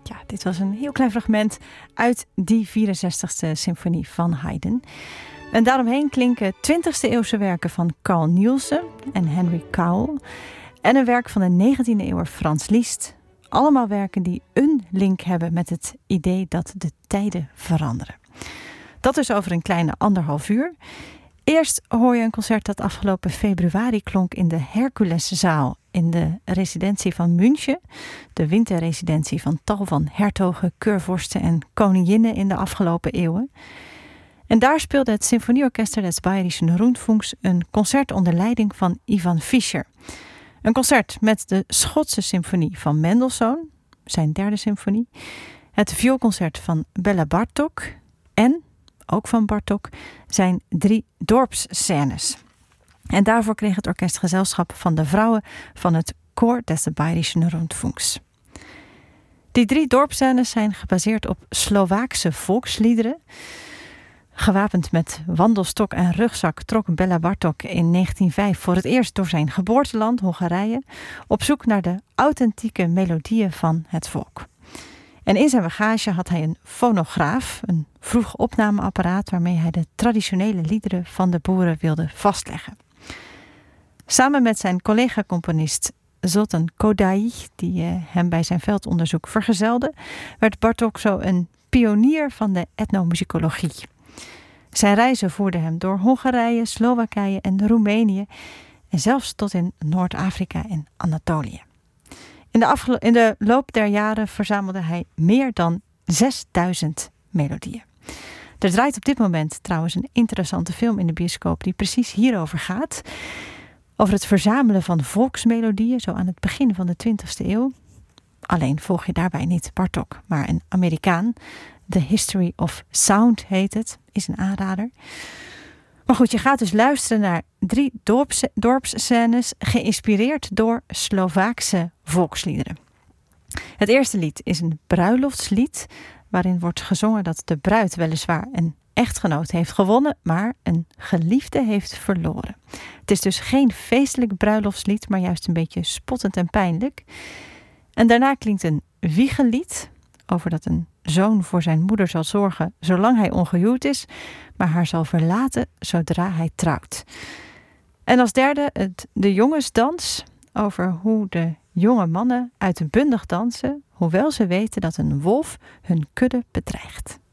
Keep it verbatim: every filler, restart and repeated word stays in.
Ja, dit was een heel klein fragment uit die vierenzestigste symfonie van Haydn. En daaromheen klinken twintigste eeuwse werken van Carl Nielsen en Henry Cowell en een werk van de negentiende eeuw Frans Liszt. Allemaal werken die een link hebben met het idee dat de tijden veranderen. Dat is over een kleine anderhalf uur. Eerst hoor je een concert dat afgelopen februari klonk in de Herculeszaal in de residentie van München. De winterresidentie van tal van hertogen, keurvorsten en koninginnen in de afgelopen eeuwen. En daar speelde het Symfonieorchester des Bayerischen Rundfunks een concert onder leiding van Ivan Fischer. Een concert met de Schotse symfonie van Mendelssohn, zijn derde symfonie. Het vioolconcert van Bela Bartok en, ook van Bartok, zijn drie dorpsscènes. En daarvoor kreeg het orkest gezelschap van de vrouwen van het Chor des Bayerischen Rundfunks. Die drie dorpsscènes zijn gebaseerd op Slovaakse volksliederen. Gewapend met wandelstok en rugzak trok Bela Bartok in negentien vijf voor het eerst door zijn geboorteland, Hongarije, op zoek naar de authentieke melodieën van het volk. En in zijn bagage had hij een fonograaf, een vroeg opnameapparaat waarmee hij de traditionele liederen van de boeren wilde vastleggen. Samen met zijn collega-componist Zoltán Kodály, die uh, hem bij zijn veldonderzoek vergezelde, werd Bartok zo een pionier van de etnomusicologie. Zijn reizen voerden hem door Hongarije, Slowakije en Roemenië en zelfs tot in Noord-Afrika en Anatolië. In de, afgelo- in de loop der jaren verzamelde hij meer dan zesduizend melodieën. Er draait op dit moment trouwens een interessante film in de bioscoop die precies hierover gaat. Over het verzamelen van volksmelodieën, zo aan het begin van de twintigste eeuw. Alleen volg je daarbij niet Bartok, maar een Amerikaan. The History of Sound heet het, is een aanrader. Maar goed, je gaat dus luisteren naar drie dorps, dorpsscènes geïnspireerd door Slovaakse volksliederen. Het eerste lied is een bruiloftslied waarin wordt gezongen dat de bruid weliswaar een echtgenoot heeft gewonnen, maar een geliefde heeft verloren. Het is dus geen feestelijk bruiloftslied, maar juist een beetje spottend en pijnlijk. En daarna klinkt een wiegelied over dat een zoon voor zijn moeder zal zorgen zolang hij ongehuwd is, maar haar zal verlaten zodra hij trouwt. En als derde het, de jongensdans over hoe de jonge mannen uitbundig dansen, hoewel ze weten dat een wolf hun kudde bedreigt.